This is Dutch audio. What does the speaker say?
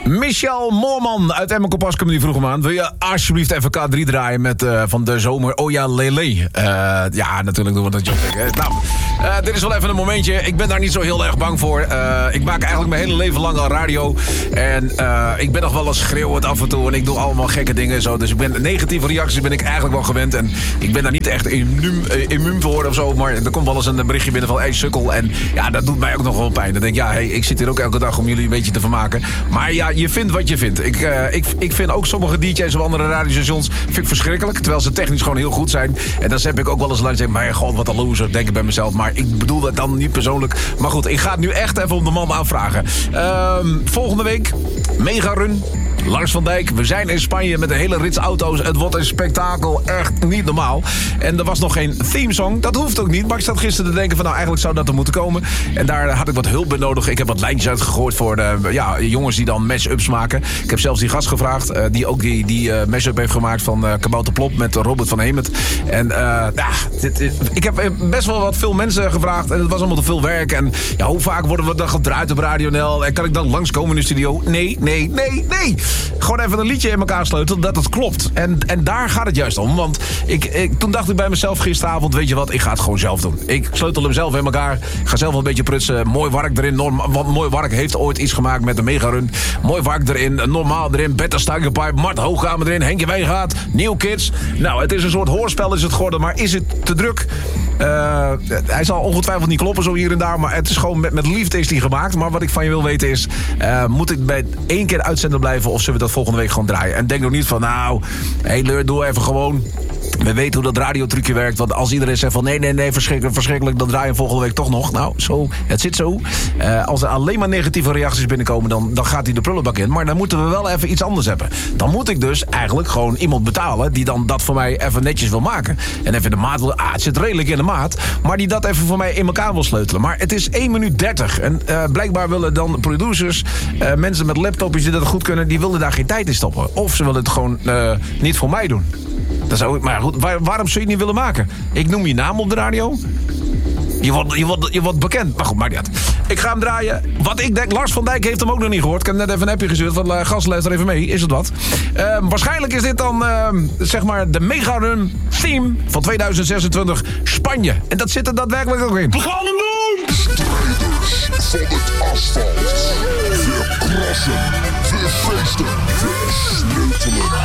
Michel Moorman uit Emmen-Kopaskum die vroeg hem aan. Wil je alsjeblieft even K3 draaien met van de zomer Oh ja Lele? Ja, natuurlijk doen we dat, John. Nou, dit is wel even een momentje. Ik ben daar niet zo heel erg bang voor. Ik maak eigenlijk mijn hele leven lang al radio. En ik ben nog wel eens schreeuwend af en toe. En ik doe allemaal gekke dingen en zo. Dus negatieve reacties ben ik eigenlijk wel gewend. En ik ben daar niet echt immuun voor of zo. Maar er komt wel eens een berichtje binnen van hey, sukkel. En ja, dat doet mij ook nog wel pijn. Dan denk ik, ja, hey, ik zit hier ook elke dag om jullie een beetje te vermaken. Maar ja, je vindt wat je vindt. Ik vind ook sommige DJ's op andere radiostations vind ik verschrikkelijk. Terwijl ze technisch gewoon heel goed zijn. En dan heb ik ook wel eens langs zeggen, maar god, wat een loser, denk ik bij mezelf. Maar ik bedoel dat dan niet persoonlijk. Maar goed, ik ga het nu echt even op de man aanvragen. Volgende week, mega run. Lars van Dijk, we zijn in Spanje met een hele rits auto's. Het wordt een spektakel, echt niet normaal. En er was nog geen themesong, dat hoeft ook niet. Maar ik zat gisteren te denken van nou, eigenlijk zou dat er moeten komen. En daar had ik wat hulp bij nodig. Ik heb wat lijntjes uitgegooid voor de jongens die dan mash-ups maken. Ik heb zelfs die gast gevraagd, die ook die mash-up heeft gemaakt van Kabouter Plop met Robert van Hemert. En ik heb best wel wat veel mensen gevraagd en het was allemaal te veel werk. En ja, hoe vaak worden we dan gedraaid op Radio NL? En kan ik dan langskomen in de studio? Nee. Gewoon even een liedje in elkaar sleutelen dat het klopt. En daar gaat het juist om. Want toen dacht ik bij mezelf gisteravond, weet je wat, ik ga het gewoon zelf doen. Ik sleutel hem zelf in elkaar. Ik ga zelf een beetje prutsen. Mooi Wark erin. Want Mooi Wark heeft ooit iets gemaakt met de megarun. Mooi Wark erin. Normaal erin. Betta Stuykenpipe. Mart Hoogkamer erin. Henkje Wijngaard. New Kids. Nou, het is een soort hoorspel is het geworden. Maar is het te druk? Hij zal ongetwijfeld niet kloppen zo hier en daar. Maar het is gewoon met liefde is die gemaakt. Maar wat ik van je wil weten is, moet ik bij 1 keer uitzender blijven of zullen we dat volgende week gewoon draaien? En denk nog niet van nou, hey Leur, doe even gewoon. We weten hoe dat radiotrucje werkt. Want als iedereen zegt van nee, verschrikkelijk, dan draaien we volgende week toch nog. Nou, zo, het zit zo. Als er alleen maar negatieve reacties binnenkomen, dan gaat hij de prullenbak in. Maar dan moeten we wel even iets anders hebben. Dan moet ik dus eigenlijk gewoon iemand betalen die dan dat voor mij even netjes wil maken. En even de maat wil, het zit redelijk in de maat. Maar die dat even voor mij in elkaar wil sleutelen. Maar het is 1 minuut 30. En blijkbaar willen dan producers, mensen met laptopjes die dat goed kunnen, die willen daar geen tijd in stoppen. Of ze willen het gewoon niet voor mij doen. Maar goed, waarom zou je het niet willen maken? Ik noem je naam op de radio. Je wordt bekend. Maar goed, maakt niet uit. Ik ga hem draaien. Wat ik denk, Lars van Dijk heeft hem ook nog niet gehoord. Ik heb net even een appje gestuurd van gast, luister even mee. Is het wat? Waarschijnlijk is dit dan, zeg maar, de Mega Run theme van 2026 Spanje. En dat zit er daadwerkelijk ook in. We gaan hem doen! Strijders van het asfalt. Weer krassen, weer feesten, weer sleutelen.